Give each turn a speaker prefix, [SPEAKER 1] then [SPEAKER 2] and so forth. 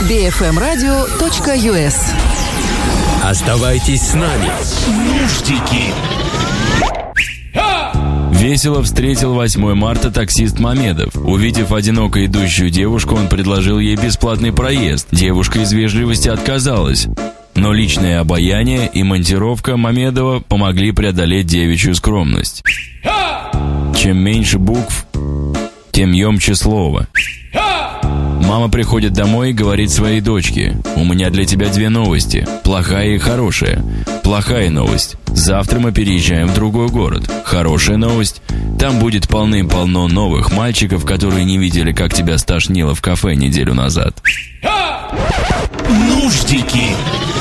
[SPEAKER 1] bfmradio.us.
[SPEAKER 2] Оставайтесь с нами. Нуждики.
[SPEAKER 3] Весело встретил 8 марта таксист Мамедов. Увидев одиноко идущую девушку, он предложил ей бесплатный проезд. Девушка из вежливости отказалась. Но личное обаяние и монтировка Мамедова помогли преодолеть девичью скромность. Чем меньше букв, тем емче слово. Мама приходит домой и говорит своей дочке: «У меня для тебя 2 новости, плохая и хорошая. Плохая новость: завтра мы переезжаем в другой город. Хорошая новость: там будет полным-полно новых мальчиков, которые не видели, как тебя стошнило в кафе неделю назад».
[SPEAKER 2] Нуждики.